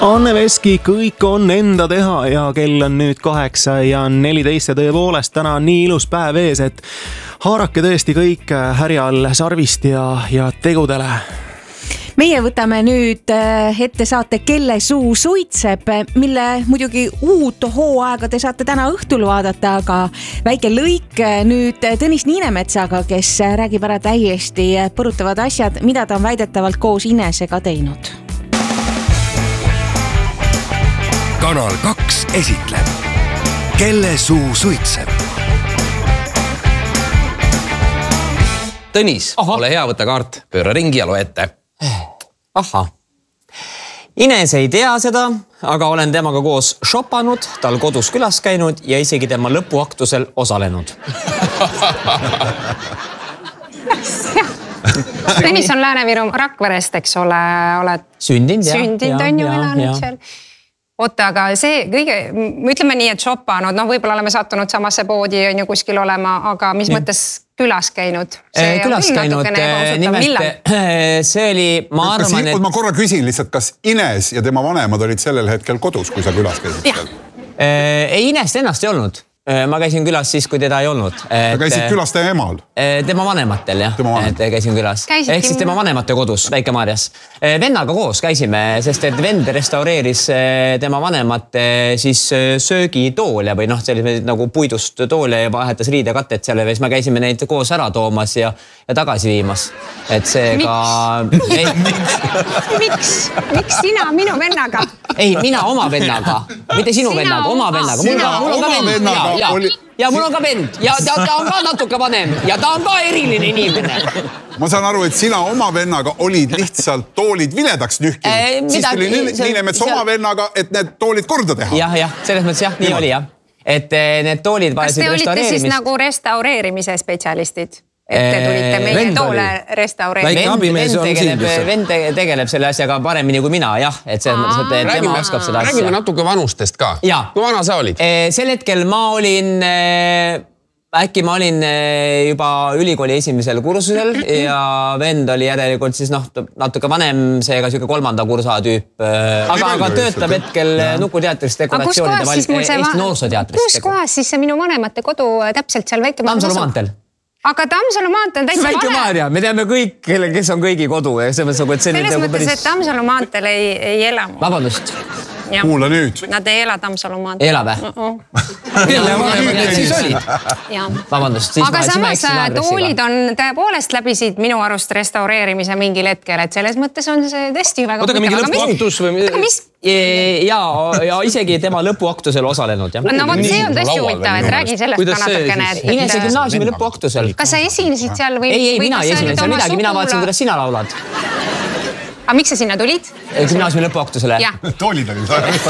Anne Veski, kõik on enda teha ja kell on nüüd 8:14 ja tõepoolest täna on nii ilus päev ees, et haarake tõesti kõik härjal sarvist ja tegudele. Meie võtame nüüd ette saate Kelle suu suitseb, mille muidugi uut hooaega te saate täna õhtul vaadata, aga väike lõik nüüd Tõnis Niinemetsaga, kes räägib ära täiesti põrutavad asjad, mida ta on väidetavalt koos Inesega teinud. Kanal 2 esitleb Kelle suu suitseb. Tõnis, ole hea, võta kaart, pööra ringi ja loe ette. Aha. Ines ei tea seda, aga olen temaga koos shopanud, tal kodus külas käinud ja isegi tema lõpuaktusel osalenud. Tõnis on Lääne-Viru Rakverest, eks ole, oled sündinud on ju elanud seal. Oota, aga see kõige, ütleme nii, et shopanud, võib-olla oleme sattunud samasse poodi on ju kuskil olema, aga mis mõttes külas käinud? Külas käinud, nimelt see oli, ma arvan, et... Ma korra küsin lihtsalt, kas Ines ja tema vanemad olid sellel hetkel kodus, kui sa külas käisid seal? Ei, Inest ennast ei olnud. Ma käisin külas siis, kui teda ei olnud. Sa käisid külas teie emal? Tema vanematel, jah. Et käisin külas. Ehk siis tema vanemate kodus, Väike-Maarjas. Vennaga koos käisime, sest et vend restaureeris tema vanemate siis söögitoole või sellised nagu puidust toole ja vahetas riidekatet seal ja siis me käisime neid koos ära toomas ja tagasi viimas. Et see ka... Miks sina minu vennaga? Ei, mina oma vennaga. Mitte sinu vennaga, oma vennaga. Ja mul on ka vend ja ta on ka natuke vanem ja ta on ka eriline inimene. Ma saan aru, et sina oma vennaga olid lihtsalt toolid viledaks nühkinud. Siis tuli Niinemets oma vennaga, et need toolid korda teha. Jah, selles mõttes jah, nii oli jah. Et need toolid vajasid restaureerimist. Kas te olite siis nagu restaureerimise spetsialistid? Et te tulite meie toole restaureerima. Vend tegeleb selle asjaga paremini kui mina, jah. Et selles mõttes, et tema oskab seda asja. Räägime natuke vanustest ka. Kui vana sa olid? Sel hetkel ma olin juba ülikooli esimesel kursusel ja vend oli järelikult siis natuke vanem, seega siuke 3. kursa tüüp. Aga töötab hetkel Nukuteatris dekoratsioonide Eesti Noorsooteatris. Kus kohas siis see minu vanemate kodu täpselt seal Väike-Maarjas? Tammsalu maanteel. Aga Tammsalu maanteel on täitsa vale. Väike-Maarja, me teame kõik, kes on kõigi kodu. Selles mõttes, et Tammsalu maanteel ei ela. Vabandust. Kuula nüüd. Nad ei ela Tammsalu maanteel. Ela vä? Siis olid. Vabandust. Aga samas toolid on tõepoolest läbisid minu arust restaureerimise mingil hetkel, et selles mõttes on see tõesti väga... Oota, mingi lõpuaktus või... Ja isegi tema lõpuaktusel osalenud. No vot, see on tõesti huvitav, et räägi sellest ka natukene. Inese gümnaasiumi lõpuaktusel. Kas sa esinesid seal või... Ei, mina ei esinenud seal midagi, mina vaatasin, kuidas sina laulad. Aga miks sa sinna tulid? Gümnaasiumi lõpuaktusele. Toolid oli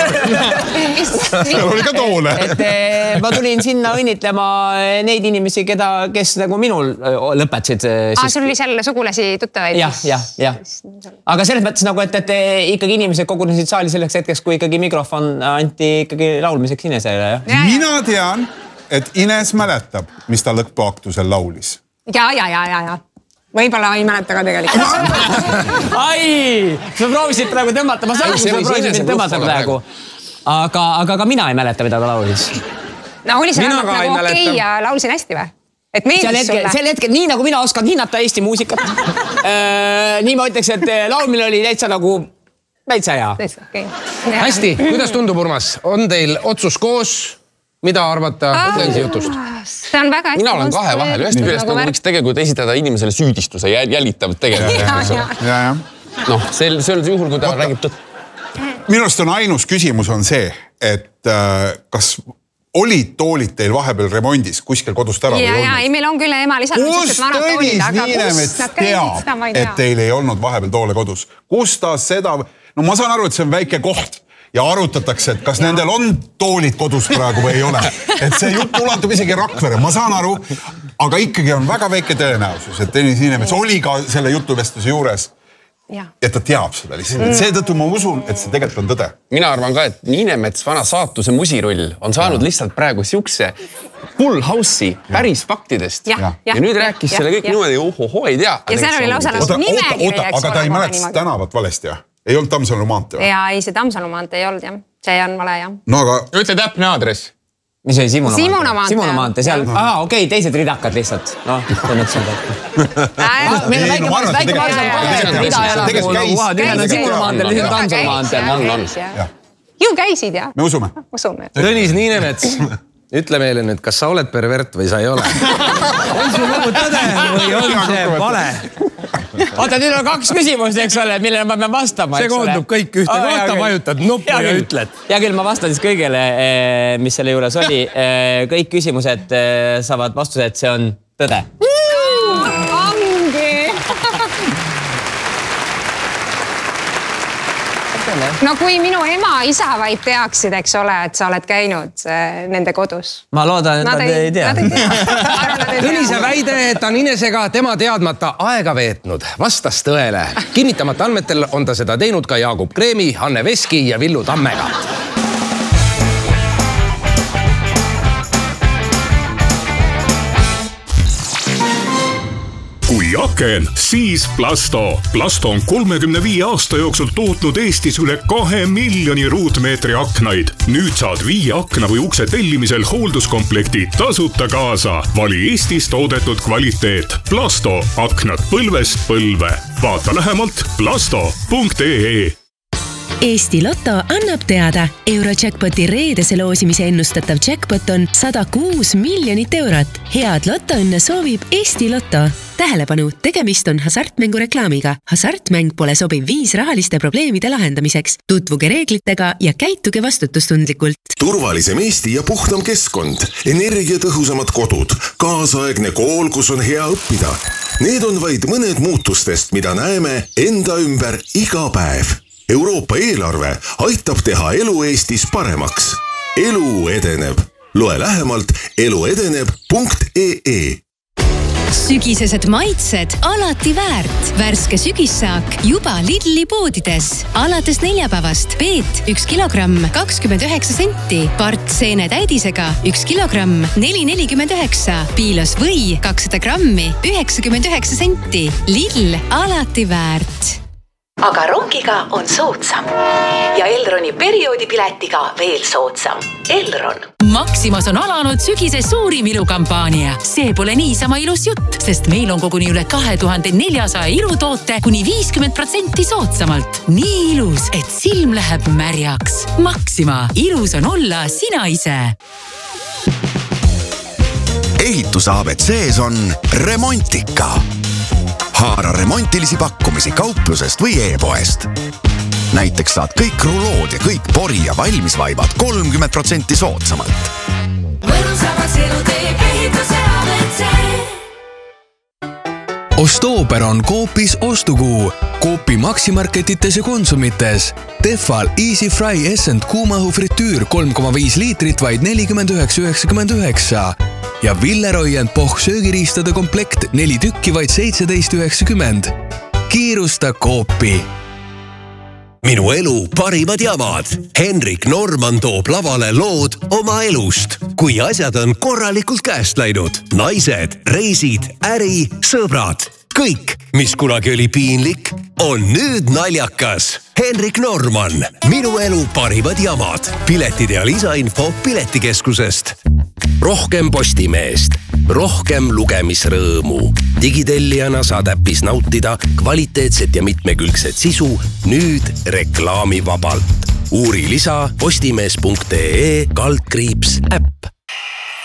seal oli ka toole. Ma tulin sinna õnnitlema neid inimesi, kes nagu minul lõpetasid. Sul oli seal sugulasi tuttavaid? Jah. Aga selles mõttes nagu, et ikkagi inimesed kogunesid saali selleks hetkeks, kui ikkagi mikrofon anti ikkagi laulmiseks Inesele. Mina tean, et Ines mäletab, mis ta lõpuaktusel laulis. Ja. Võib-olla ei mäleta ka tegelikult. Ai, sa proovisid praegu tõmmata, ma saan, sa proovisid tõmmata praegu. Aga ka mina ei mäleta, mida ta laulis. No oli see nagu okei ja laulsin hästi või? Et meeldis sulle? Sel hetkel, nii nagu mina oskan hinnata Eesti muusikat, nii ma ütleks, et laulmine oli täitsa nagu täitsa hea. Hästi, kuidas tundub, Urmas? On teil otsus koos? Mida arvata Tõnsi jutust? See on väga hästi. Mina olen kahe vahel. Ühest küljest nagu võiks tegelikult esitada inimesele süüdistuse jälitavat tegelikult. See on juhul, kui ta räägib tõtt. Minust on ainus küsimus on see, et kas olid toolid teil vahepeal remondis kuskil kodust ära või olnud? Ei, meil on küll ema lisanud kus Tõnis Niinemets teab, et teil ei olnud vahepeal toole kodus? Kus ta seda... No ma saan aru, et see on väike koht. Ja arutatakse, et kas nendel on toolid kodus praegu või ei ole. Et see jutt ulatub isegi Rakvere, ma saan aru, aga ikkagi on väga väike tõenäosus, et Tõnis Niinemets oli ka selle jutuvestluse juures. Et ta teab seda lihtsalt. Seetõttu ma usun, et see tegelikult on tõde. Mina arvan ka, et Niinemets vana saatuse musirull on saanud lihtsalt praegu siukse full house'i päris faktidest. Ja nüüd rääkis selle kõik niimoodi, ei tea. Ja seal oli lausa nimekirja. Aga ta ei mäleta tänavat valesti, jah? Ei olnud Tammsalu maantee või? Jaa, ei see Tammsalu maantee ei olnud jah. See on vale jah. No aga... Ütle täpne aadress. Mis oli Simuna maantee, seal. Okei, teised ridakad lihtsalt. Noh, tõenäoliselt on meil on väike maantee. Ju käisid jah? Me usume. Tõnis Niinemets, ütle meile nüüd, kas sa oled pervert või sa ei ole? On sul nagu tõde või on see vale? Oota, nüüd on 2 küsimust, eks ole, millele ma pean vastama. See koondub kõik ühte kohta, vajutad nuppu ja ütled. Ja küll ma vastan siis kõigele, mis selle juures oli. Kõik küsimused saavad vastused, see on tõde. No kui minu ema, isa vaid teaksid, eks ole, et sa oled käinud nende kodus. Ma loodan, et nad ei tea. Tõnise väide, et on Inesega tema teadmata aega veetnud, vastas tõele. Kinnitamata andmetel on ta seda teinud ka Jaagup Kreemi, Anne Veski ja Villu Tammega. Kui aken, siis Plasto. Plasto on 35 aasta jooksul tootnud Eestis üle 2 miljoni ruutmeetri aknaid. Nüüd saad 5 akna või ukse tellimisel hoolduskomplekti tasuta kaasa. Vali Eestis toodetud kvaliteet. Plasto. Aknad põlvest põlve. Vaata lähemalt plasto.ee. Eesti Lotto annab teada, Eurojackpoti reedese loosimise ennustatav jackpot on 106 miljonit eurot. Head lotoõnne soovib Eesti Lotto. Tähelepanu, tegemist on hasartmängu reklaamiga. Hasartmäng pole sobiv viis rahaliste probleemide lahendamiseks. Tutvuge reeglitega ja käituge vastutustundlikult. Turvalisem Eesti ja puhtam keskkond, energiatõhusamad kodud, kaasaegne kool, kus on hea õppida. Need on vaid mõned muutustest, mida näeme enda ümber iga päev. Euroopa eelarve aitab teha elu Eestis paremaks. Elu edeneb. Loe lähemalt eluedeneb.ee. Sügisesed maitsed alati väärt. Värske sügissaak juba Lidli poodides. Alates neljapäevast peet 1 kilogramm 29 senti. Part seene täidisega 1 kilogramm 4,49. Piilos või 200 grammi 99 senti. Lidl alati väärt. Aga rongiga on soodsam ja Elroni perioodipiletiga veel soodsam. Elron. Maximas on alanud sügise suurim ilukampaania. See pole niisama ilus jutt, sest meil on koguni üle 2400 ilutoote kuni 50% soodsamalt. Nii ilus, et silm läheb märjaks. Maxima. Ilus on olla sina ise. Ehituse ABCs on Remontika. Haara remontilisi pakkumisi kauplusest või e-poest. Näiteks saad kõik rulood ja kõik pori ja valmisvaibad 30% soodsamalt. Mõnusavaks elu teeb ehituse ABC. Ostooper on Coopis ostukuu. Coopi maksimarketites ja konsumites. Tefal Easy Fry Essent kuumahu fritüür 3,5 liitrit vaid 49,99. Ja Villeroi & Poch söögiriistade komplekt 4 tükki vaid 17,90. Kiirusta Coopi. Minu elu parimad jamad. Henrik Norman toob lavale lood oma elust. Kui asjad on korralikult käest läinud. Naised, reisid, äri, sõbrad. Kõik, mis kunagi oli piinlik, on nüüd naljakas. Henrik Norman. Minu elu parimad jamad. Piletid ja lisainfo Piletikeskusest. Rohkem Postimeest. Rohkem lugemisrõõmu. Digitellijana saad äppis nautida kvaliteetset ja mitmekülgset sisu nüüd reklaamivabalt. Uuri lisa postimees.ee /äpp.